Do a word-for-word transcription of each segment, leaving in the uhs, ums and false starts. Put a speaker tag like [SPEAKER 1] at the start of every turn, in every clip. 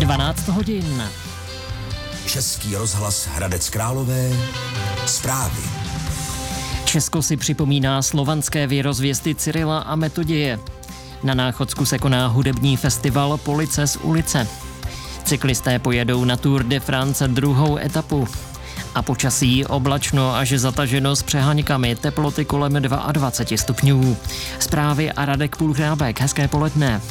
[SPEAKER 1] dvanáct hodin.
[SPEAKER 2] Český rozhlas Hradec Králové. Zprávy.
[SPEAKER 1] Česko si připomíná slovanské věrozvěsty Cyrila a Metoděje. Na Náchodsku se koná hudební festival Police z ulice. Cyklisté pojedou na Tour de France druhou etapu. A počasí oblačno až zataženo s přeháňkami, teploty kolem dvacet dva stupňů. Zprávy a Radek Půlhrábek. Hezké poledne.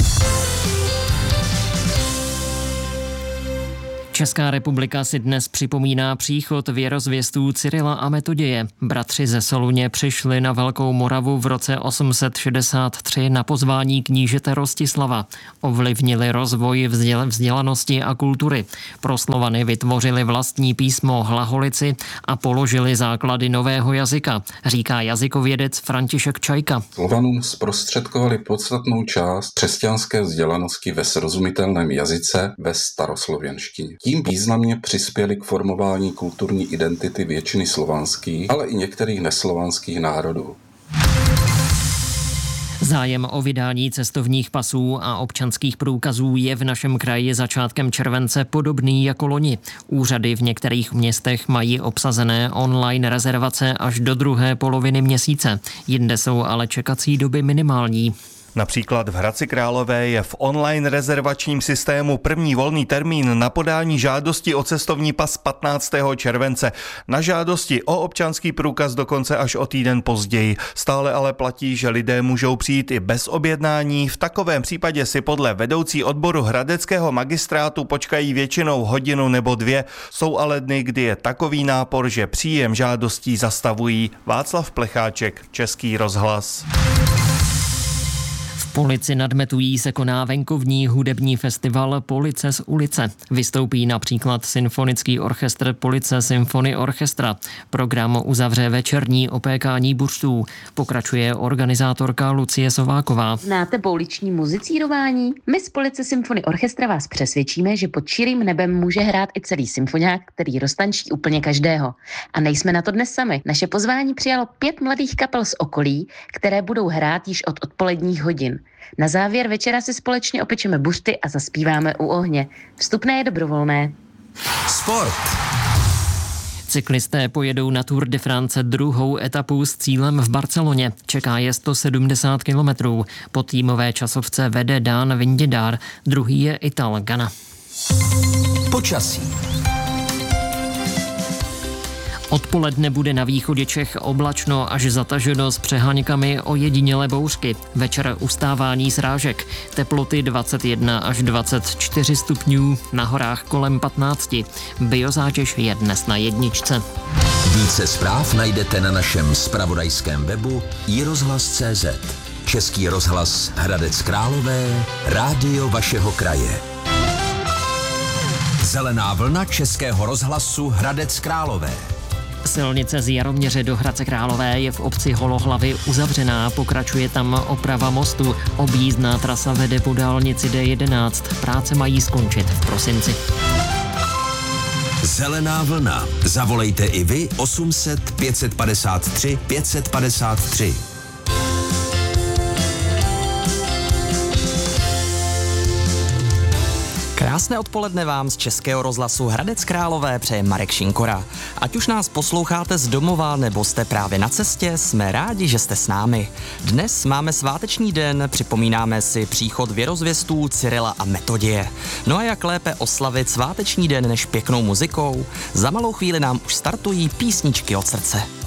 [SPEAKER 1] Česká republika si dnes připomíná příchod věrozvěstů Cyrila a Metoděje. Bratři ze Soluně přišli na Velkou Moravu v roce osm set šedesát tři na pozvání knížete Rostislava. Ovlivnili rozvoj vzděl- vzdělanosti a kultury. Pro Slovany vytvořili vlastní písmo hlaholici a položili základy nového jazyka, říká jazykovědec František Čajka.
[SPEAKER 3] Slovanům zprostředkovali podstatnou část křesťanské vzdělanosti ve srozumitelném jazyce ve staroslověnštině. Tím významně přispěli k formování kulturní identity většiny slovanských, ale i některých neslovanských národů.
[SPEAKER 1] Zájem o vydání cestovních pasů a občanských průkazů je v našem kraji začátkem července podobný jako loni. Úřady v některých městech mají obsazené online rezervace až do druhé poloviny měsíce. Jinde jsou ale čekací doby minimální.
[SPEAKER 4] Například v Hradci Králové je v online rezervačním systému první volný termín na podání žádosti o cestovní pas patnáctého července. Na žádosti o občanský průkaz dokonce až o týden později. Stále ale platí, že lidé můžou přijít i bez objednání. V takovém případě si podle vedoucí odboru hradeckého magistrátu počkají většinou hodinu nebo dvě. Jsou ale dny, kdy je takový nápor, že příjem žádostí zastavují. Václav Plecháček, Český rozhlas.
[SPEAKER 1] V Polici nad Metují se koná venkovní hudební festival Police z ulice. Vystoupí například symfonický orchestr Police Symphony Orchestra. Program uzavře večerní opékání buřtů. Pokračuje organizátorka Lucie Sováková.
[SPEAKER 5] Znáte pouliční muzicírování? My z Police Symphony Orchestra vás přesvědčíme, že pod širým nebem může hrát i celý symfoniák, který roztančí úplně každého. A nejsme na to dnes sami. Naše pozvání přijalo pět mladých kapel z okolí, které budou hrát již od odpoledních hodin. Na závěr večera si společně opečeme buřty a zaspíváme u ohně. Vstupné je dobrovolné.
[SPEAKER 2] Sport.
[SPEAKER 1] Cyklisté pojedou na Tour de France druhou etapu s cílem v Barceloně. Čeká je sto sedmdesát kilometrů. Po týmové časovce vede Dán Vingegaard, druhý je Ital Ganna.
[SPEAKER 2] Počasí.
[SPEAKER 1] Odpoledne bude na východě Čech oblačno až zataženo s přeháňkami, ojedinělé bouřky. Večer ustávání srážek. Teploty dvacet jedna až dvacet čtyři stupňů, na horách kolem patnáct. Biozátěž je dnes na jedničce.
[SPEAKER 2] Více zpráv najdete na našem zpravodajském webu i rozhlas tečka cé zet. Český rozhlas Hradec Králové, rádio vašeho kraje. Zelená vlna Českého rozhlasu Hradec Králové.
[SPEAKER 1] Silnice z Jaroměře do Hradce Králové je v obci Holohlavy uzavřená, pokračuje tam oprava mostu. Objízdná trasa vede po dálnici D jedenáct. Práce mají skončit v prosinci.
[SPEAKER 2] Zelená vlna. Zavolejte i vy osm set pět set padesát tři pět set padesát tři.
[SPEAKER 6] Krásné odpoledne vám z Českého rozhlasu Hradec Králové přeje Marek Šinkora. Ať už nás posloucháte z domova nebo jste právě na cestě, jsme rádi, že jste s námi. Dnes máme sváteční den, připomínáme si příchod věrozvěstů Cyrila a Metoděje. No a jak lépe oslavit sváteční den než pěknou muzikou? Za malou chvíli nám už startují písničky od srdce.